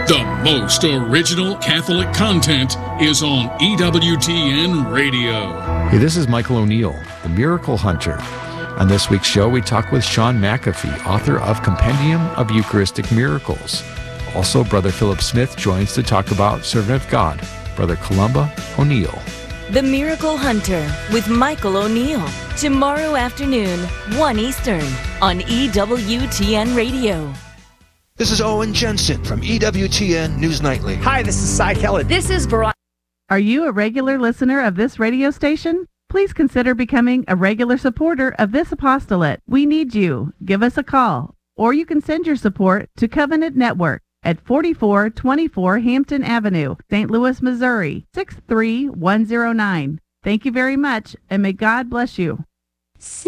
The most original Catholic content is on EWTN Radio. Hey, this is Michael O'Neill, the Miracle Hunter. On this week's show, we talk with Sean McAfee, author of Compendium of Eucharistic Miracles. Also, Brother Philip Smith joins to talk about Servant of God, Brother Columba O'Neill. The Miracle Hunter with Michael O'Neill. Tomorrow afternoon, 1 Eastern, on EWTN Radio. This is Owen Jensen from EWTN News Nightly. Hi, this is Cy Kelly. This is Veronica. Are you a regular listener of this radio station? Please consider becoming a regular supporter of this apostolate. We need you. Give us a call, or you can send your support to Covenant Network at 4424 Hampton Avenue, St. Louis, Missouri, 63109. Thank you very much, and may God bless you.